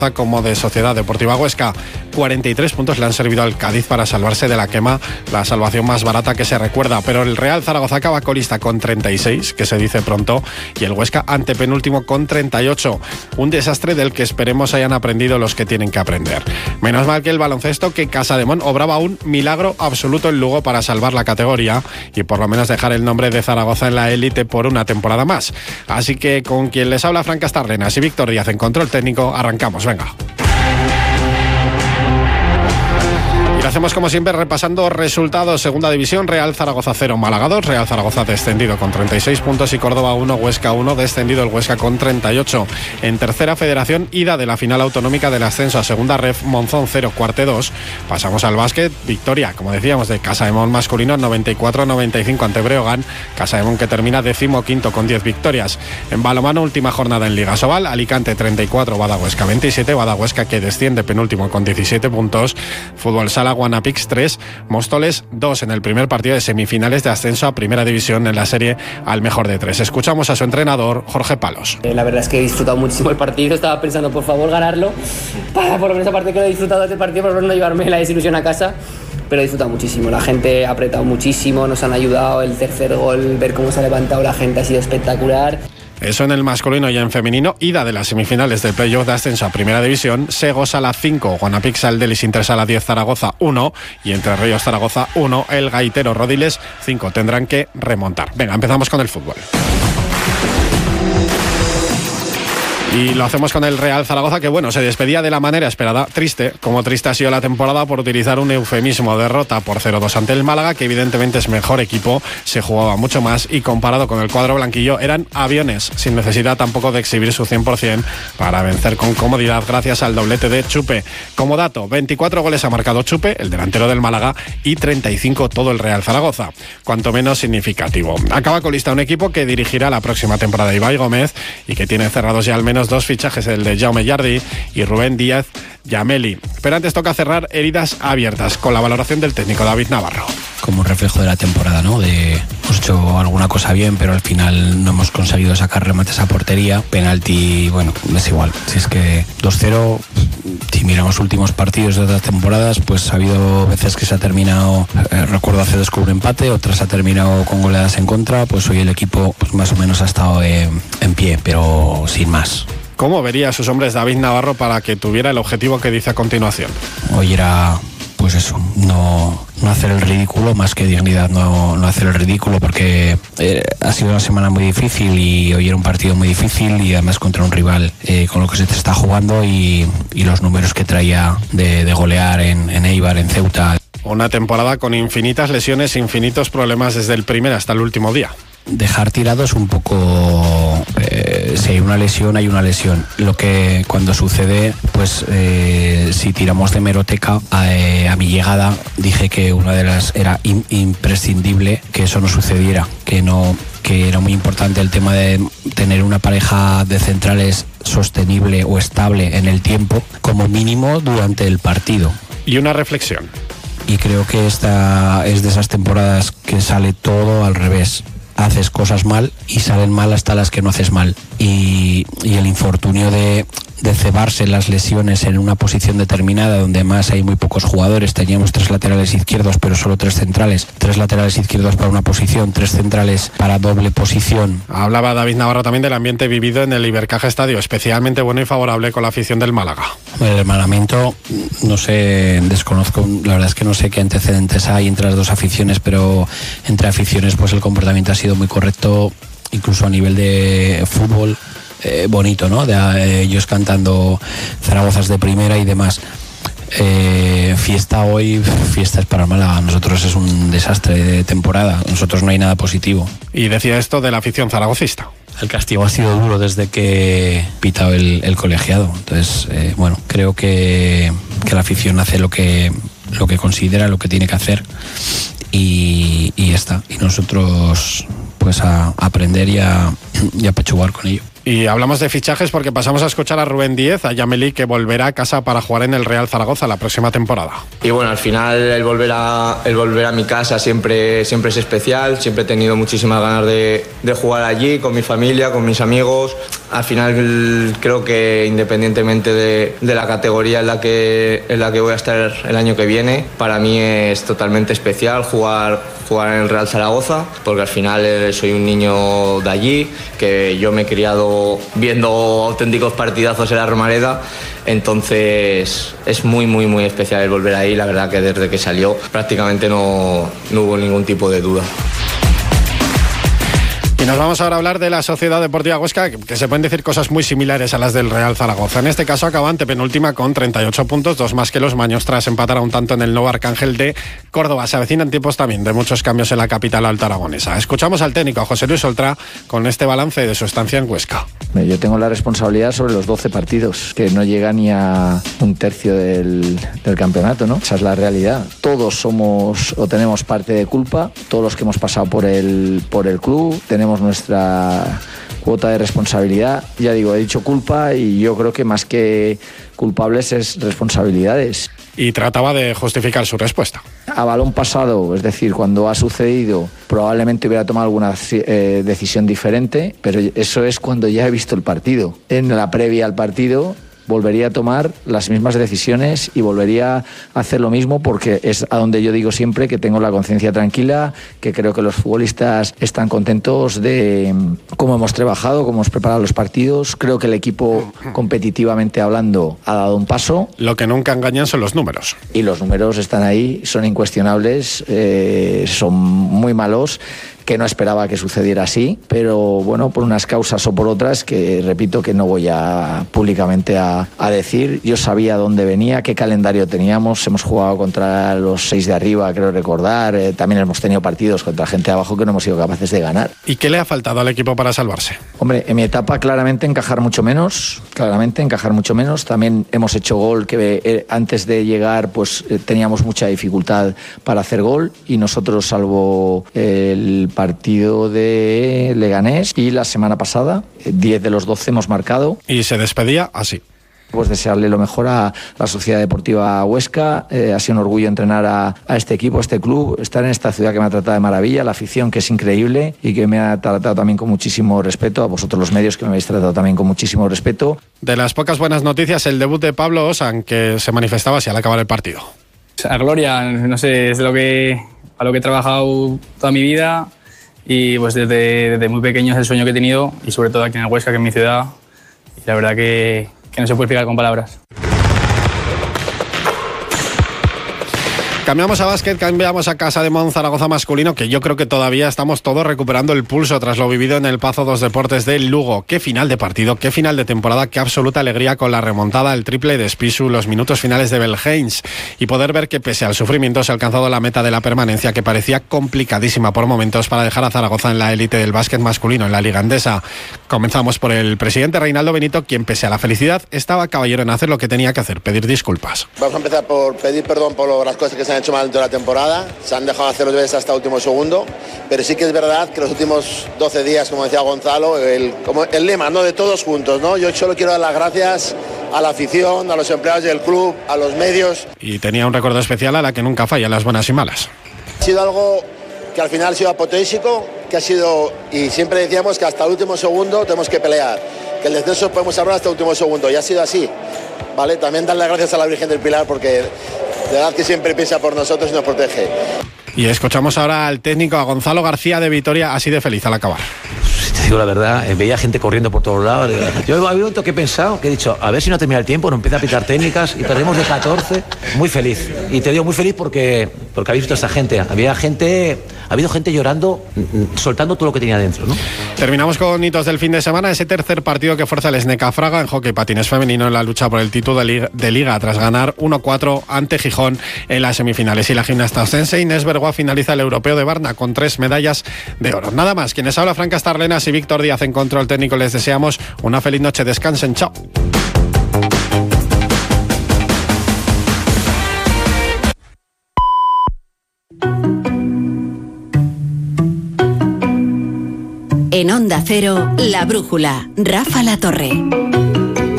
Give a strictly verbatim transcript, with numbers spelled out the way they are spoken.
como de Sociedad Deportiva Huesca. cuarenta y tres puntos le han servido al Cádiz para salvarse de la quema, la salvación más barata que se recuerda, pero el Real Zaragoza acaba colista con treinta y seis, que se dice pronto, y el Huesca antepenúltimo con treinta y ocho. Un desastre del que esperemos hayan aprendido los que tienen que aprender. Menos mal que el baloncesto, que Casademont obraba un milagro absoluto en Lugo para salvar la categoría y por lo menos dejar el nombre de Zaragoza en la élite por una temporada más. Así que con quien les habla, Fran Castarlenas y Víctor Díaz en control técnico, arrancamos. Venga. Y lo hacemos como siempre repasando resultados. Segunda división, Real Zaragoza cero, Málaga dos. Real Zaragoza descendido con treinta y seis puntos y Córdoba uno, Huesca uno, descendido el Huesca con treinta y ocho. En tercera federación, ida de la final autonómica del ascenso a segunda ref, Monzón cero, Cuarte dos. Pasamos al básquet, victoria, como decíamos, de Casademont masculino noventa y cuatro noventa y cinco ante Breogán. Casademont que termina decimoquinto con diez victorias. En balonmano, última jornada en Liga Sobal, Alicante treinta y cuatro, Badahuesca veintisiete, Badahuesca que desciende penúltimo con diecisiete puntos. Fútbol sala, Guanapix tres, Móstoles dos en el primer partido de semifinales de ascenso a primera división en la serie al mejor de tres. Escuchamos a su entrenador, Jorge Palos. Eh, la verdad es que he disfrutado muchísimo el partido, estaba pensando por favor ganarlo, para por lo menos aparte que lo he disfrutado de este partido, por lo menos no llevarme la desilusión a casa, pero he disfrutado muchísimo, la gente ha apretado muchísimo, nos han ayudado, el tercer gol, ver cómo se ha levantado la gente ha sido espectacular. Eso en el masculino, y en femenino, ida de las semifinales del playoff de ascenso a primera división, Sego Sala cinco, Guanapix Aldelis Inter Sala diez, Zaragoza uno y Entre Ríos Zaragoza uno, el Gaitero Rodiles cinco. Tendrán que remontar. Venga, empezamos con el fútbol. Y lo hacemos con el Real Zaragoza, que bueno, se despedía de la manera esperada, triste, como triste ha sido la temporada, por utilizar un eufemismo, derrota por cero dos ante el Málaga, que evidentemente es mejor equipo, se jugaba mucho más y comparado con el cuadro blanquillo eran aviones, sin necesidad tampoco de exhibir su cien por ciento para vencer con comodidad gracias al doblete de Chupe. Como dato, veinticuatro goles ha marcado Chupe, el delantero del Málaga, y treinta y cinco todo el Real Zaragoza, cuanto menos significativo. Acaba colista un equipo que dirigirá la próxima temporada Ibai Gómez y que tiene cerrados ya al menos dos fichajes, el de Jaume Yardi y Rubén Díaz Yameli. Pero antes toca cerrar heridas abiertas con la valoración del técnico David Navarro. Como un reflejo de la temporada, ¿no? De, hemos hecho alguna cosa bien, pero al final no hemos conseguido sacar remates a portería. Penalti, bueno, es igual. Si es que dos cero, si miramos últimos partidos de otras temporadas, pues ha habido veces que se ha terminado, eh, recuerdo hace dos con un empate, otras ha terminado con goleadas en contra. Pues hoy el equipo pues más o menos ha estado eh, en pie, pero sin más. ¿Cómo vería a sus hombres David Navarro para que tuviera el objetivo que dice a continuación? Hoy era, pues eso, no, no hacer el ridículo, más que dignidad, no, no hacer el ridículo, porque eh, ha sido una semana muy difícil y hoy era un partido muy difícil y además contra un rival eh, con lo que se te está jugando y, y los números que traía de, de golear en, en Eibar, en Ceuta. Una temporada con infinitas lesiones, infinitos problemas desde el primer hasta el último día. Dejar tirados un poco, eh, si hay una lesión, hay una lesión. Lo que cuando sucede, pues eh, si tiramos de hemeroteca, a, eh, a mi llegada dije que una de las era in, imprescindible que eso no sucediera, que no que era muy importante el tema de tener una pareja de centrales sostenible o estable en el tiempo, como mínimo durante el partido. Y una reflexión. Y creo que esta es de esas temporadas que sale todo al revés. Haces cosas mal y salen mal hasta las que no haces mal. Y, y el infortunio de, de cebarse las lesiones en una posición determinada, donde además hay muy pocos jugadores. Teníamos tres laterales izquierdos, pero solo tres centrales. Tres laterales izquierdos para una posición, tres centrales para doble posición. Hablaba David Navarro también del ambiente vivido en el Ibercaja Estadio, especialmente bueno y favorable con la afición del Málaga. El hermanamiento, no sé, desconozco, la verdad es que no sé qué antecedentes hay entre las dos aficiones, pero entre aficiones pues el comportamiento ha sido muy correcto, incluso a nivel de fútbol, eh, bonito, ¿no? De eh, ellos cantando Zaragozas de primera y demás. Eh, fiesta hoy, fiesta es para Málaga. Nosotros es un desastre de temporada. Nosotros no hay nada positivo. Y decía esto de la afición zaragocista. El castigo ha sido duro desde que pitado el, el colegiado. Entonces, eh, bueno, creo que, que la afición hace lo que, lo que considera, lo que tiene que hacer. Y, y ya está. Y nosotros, pues, a, a aprender y a, y a pechugar con ello. Y hablamos de fichajes porque pasamos a escuchar a Rubén Díez, a Yameli, que volverá a casa para jugar en el Real Zaragoza la próxima temporada. Y bueno, al final el volver a, el volver a mi casa siempre, siempre es especial, siempre he tenido muchísimas ganas de, de jugar allí con mi familia, con mis amigos. Al final creo que independientemente de, de la categoría en la, que, en la que voy a estar el año que viene, para mí es totalmente especial jugar, jugar en el Real Zaragoza, porque al final soy un niño de allí, que yo me he criado viendo auténticos partidazos en la Romareda, entonces es muy muy muy especial el volver ahí. La verdad que desde que salió prácticamente no, no hubo ningún tipo de duda. Y nos vamos ahora a hablar de la Sociedad Deportiva Huesca, que se pueden decir cosas muy similares a las del Real Zaragoza. En este caso acaba antepenúltima con treinta y ocho puntos, dos más que los maños tras empatar a un tanto en el nuevo Arcángel de Córdoba. Se avecinan tiempos también de muchos cambios en la capital alta-aragonesa. Escuchamos al técnico, a José Luis Oltra, con este balance de su estancia en Huesca. Yo tengo la responsabilidad sobre los doce partidos, que no llega ni a un tercio del, del campeonato, ¿no? Esa es la realidad. Todos somos o tenemos parte de culpa, todos los que hemos pasado por el, por el club, tenemos nuestra cuota de responsabilidad. Ya digo, he dicho culpa y yo creo que más que culpables es responsabilidades. Y trataba de justificar su respuesta. A balón pasado, es decir, cuando ha sucedido, probablemente hubiera tomado alguna eh, decisión diferente, pero eso es cuando ya he visto el partido. En la previa al partido volvería a tomar las mismas decisiones y volvería a hacer lo mismo, porque es a donde yo digo siempre que tengo la conciencia tranquila, que creo que los futbolistas están contentos de cómo hemos trabajado, cómo hemos preparado los partidos. Creo que el equipo, competitivamente hablando, ha dado un paso. Lo que nunca engañan son los números. Y los números están ahí, son incuestionables, eh, son muy malos, que no esperaba que sucediera así, pero bueno, por unas causas o por otras que repito que no voy a públicamente a, a decir. Yo sabía dónde venía, qué calendario teníamos, hemos jugado contra los seis de arriba, creo recordar, eh, también hemos tenido partidos contra gente de abajo que no hemos sido capaces de ganar. ¿Y qué le ha faltado al equipo para salvarse? Hombre, en mi etapa claramente encajar mucho menos, claramente encajar mucho menos. También hemos hecho gol que eh, antes de llegar pues eh, teníamos mucha dificultad para hacer gol, y nosotros, salvo eh, el partido de Leganés y la semana pasada, diez de los doce hemos marcado. Y se despedía así. Pues desearle lo mejor a la Sociedad Deportiva Huesca. Eh, ha sido un orgullo entrenar a, a este equipo, a este club, estar en esta ciudad que me ha tratado de maravilla, la afición que es increíble y que me ha tratado también con muchísimo respeto, a vosotros los medios que me habéis tratado también con muchísimo respeto. De las pocas buenas noticias, el debut de Pablo Osan, que se manifestaba así al acabar el partido. A gloria, no sé, es lo que, a lo que he trabajado toda mi vida. Y pues desde, desde muy pequeño es el sueño que he tenido, y sobre todo aquí en el Huesca, que es mi ciudad, y la verdad que, que no se puede explicar con palabras. Cambiamos a básquet, cambiamos a Casa de Mon Zaragoza masculino, que yo creo que todavía estamos todos recuperando el pulso tras lo vivido en el Pazo dos Deportes de Lugo. Qué final de partido, qué final de temporada, qué absoluta alegría con la remontada, el triple de Spisu, los minutos finales de Belheinz, y poder ver que pese al sufrimiento se ha alcanzado la meta de la permanencia, que parecía complicadísima por momentos para dejar a Zaragoza en la élite del básquet masculino en la Liga Endesa. Comenzamos por el presidente Reinaldo Benito, quien pese a la felicidad estaba caballero en hacer lo que tenía que hacer, pedir disculpas. Vamos a empezar por pedir perdón por las cosas que se han hecho mal dentro de la temporada. Se han dejado hacer los deberes hasta el último segundo, pero sí que es verdad que los últimos doce días, como decía Gonzalo, el, como el lema, ¿no?, de todos juntos, ¿no? Yo solo quiero dar las gracias a la afición, a los empleados del club, a los medios. Y tenía un recuerdo especial a la que nunca falla, las buenas y malas. Ha sido algo que al final ha sido apoteósico, que ha sido, y siempre decíamos que hasta el último segundo tenemos que pelear, que el descenso podemos hablar hasta el último segundo, y ha sido así, ¿vale? También darle las gracias a la Virgen del Pilar, porque de verdad que siempre piensa por nosotros y nos protege. Y escuchamos ahora al técnico, a Gonzalo García de Vitoria, así de feliz al acabar. Si te digo la verdad, eh, veía gente corriendo por todos lados. Yo había un momento que he pensado, que he dicho, a ver si no termina el tiempo, no empieza a pitar técnicas y perdemos de catorce. Muy feliz. Y te digo muy feliz porque, porque habéis visto a esta gente. Había gente, ha habido gente llorando, soltando todo lo que tenía dentro, ¿no? Terminamos con hitos del fin de semana, ese tercer partido que fuerza el Sneca Fraga en hockey patines femenino en la lucha por el título de liga, de liga tras ganar uno cuatro ante Gijón en las semifinales. Y la gimnasta ostense Inés Bergoa finaliza el europeo de Varna con tres medallas de oro. Nada más, quienes habla Franca Starlenas y Víctor Díaz en control técnico, les deseamos una feliz noche, descansen, chao. En Onda Cero, La Brújula, Rafa La Torre.